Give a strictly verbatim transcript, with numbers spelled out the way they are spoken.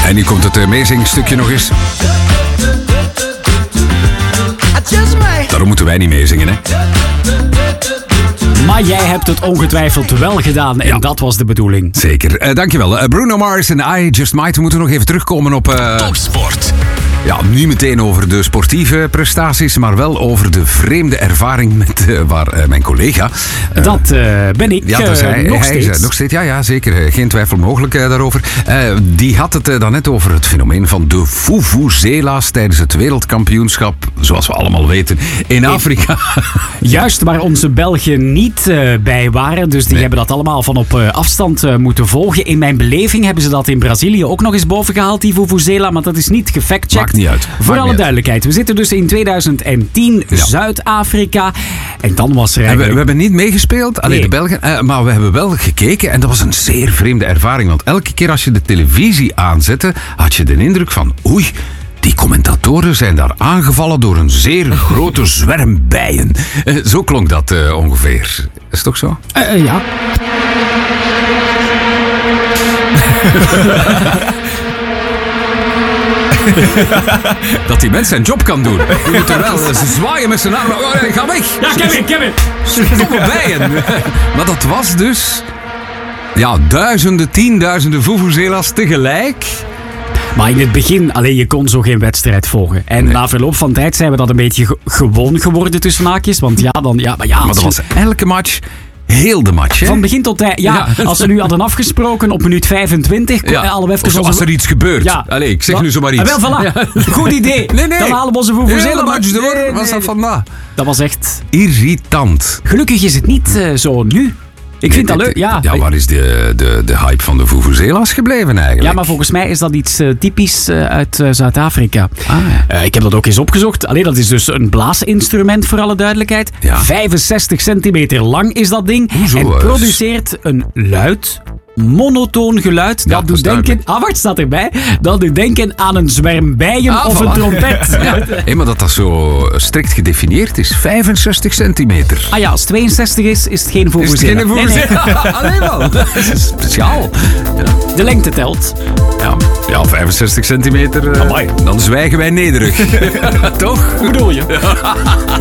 En nu komt het meezingstukje nog eens. Daarom moeten wij niet meezingen, hè. Maar jij hebt het ongetwijfeld wel gedaan en ja. dat was de bedoeling. Zeker. Uh, dankjewel. Uh, Bruno Mars en I Just Might. We moeten nog even terugkomen op... Uh... Topsport. Ja, niet meteen over de sportieve prestaties, maar wel over de vreemde ervaring met uh, waar uh, mijn collega... Uh, dat uh, ben ik. Ja, dat is hij. Uh, nog hij steeds. Is, uh, nog steeds. Ja, ja, zeker. Uh, geen twijfel mogelijk uh, daarover. Uh, die had het uh, dan net over het fenomeen van de vuvuzela's tijdens het wereldkampioenschap, zoals we allemaal weten, in Afrika. Juist, waar onze Belgen niet uh, bij waren. Dus die nee. hebben dat allemaal van op uh, afstand uh, moeten volgen. In mijn beleving hebben ze dat in Brazilië ook nog eens boven gehaald, die vuvuzela. Maar dat is niet gefactcheckt. Maakt niet uit. Voor Maakt alle duidelijkheid. We zitten dus in tweeduizend tien, ja. Zuid-Afrika. En dan was er eigenlijk... We, we hebben niet meegespeeld, alleen nee. de Belgen. Uh, maar we hebben wel gekeken en dat was een zeer vreemde ervaring. Want elke keer als je de televisie aanzette, had je de indruk van... Oei, die commentatoren zijn daar aangevallen door een zeer grote zwerm bijen. Uh, zo klonk dat uh, ongeveer. Is het toch zo? Uh, uh, ja. Dat die mens zijn job kan doen. Je moet er wel ze zwaaien met zijn armen. Oh, nee, ga weg. Ja, Kevin, Kevin. Stomme bijen. Maar dat was dus... Ja, duizenden, tienduizenden vuvuzela's tegelijk... Maar in het begin, alleen je kon zo geen wedstrijd volgen. En nee. na verloop van tijd zijn we dat een beetje ge- gewoon geworden tussen haakjes. Want ja, dan... Ja, maar ja, maar dat was elke match... Heel de match, hè? Van begin tot eind. Ja, ja, als we nu hadden afgesproken op minuut vijfentwintig... Ja. Halen we even of zo, als er iets gebeurt. Ja. Allee, ik zeg dat, nu zomaar iets. Ah, wel, voilà. Ja. Goed idee. Nee, nee. Dan halen we onze vuvuzela match door. Nee, nee, was dat van na? Dat was echt... irritant. Gelukkig is het niet uh, zo nu. Ik vind nee, dat leuk, ja. Ja, waar is de, de, de hype van de vuvuzela's gebleven eigenlijk? Ja, maar volgens mij is dat iets uh, typisch uh, uit uh, Zuid-Afrika. Ah, ja. uh, ik heb dat ook eens opgezocht. Allee, dat is dus een blaasinstrument voor alle duidelijkheid. Ja. vijfenzestig centimeter lang is dat ding. Hoezo, en produceert een luid... monotoon geluid. Ja, dat doet denken... Ah, wat staat erbij? Dat doet denken aan een zwerm bijen ah, of voilà. een trompet. Ja. Hey, maar dat dat zo strikt gedefinieerd is. vijfenzestig centimeter. Ah ja, als het tweeënzestig is, is het geen vuvuzela. Is het geen vuvuzela? Nee, nee. Alleen wel. Dat is speciaal. Ja. De lengte telt. Ja, ja vijfenzestig centimeter. Uh, dan zwijgen wij nederig. Toch? Hoe bedoel je?